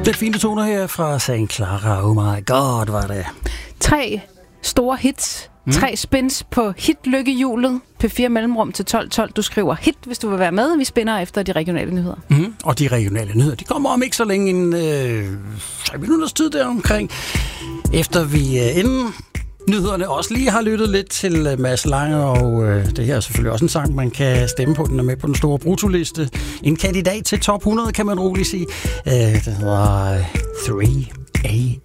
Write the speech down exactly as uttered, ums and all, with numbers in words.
Lidt fine toner her fra Saint Clara. Oh my god, var det. Tre store hits. Mm. Tre spins på hit-lykkehjulet. P fire mellemrum til tolv tolv. Du skriver hit, hvis du vil være med. Vi spinner efter de regionale nyheder. Mm. Og de regionale nyheder, de kommer om ikke så længe en øh, tre minutters tid der omkring. Efter vi øh, inden nyhederne også lige har lyttet lidt til øh, Mads Lange, og øh, det her er selvfølgelig også en sang, man kan stemme på. Den er med på den store brutoliste. En kandidat til top hundrede, kan man roligt sige. Øh, det hedder tre A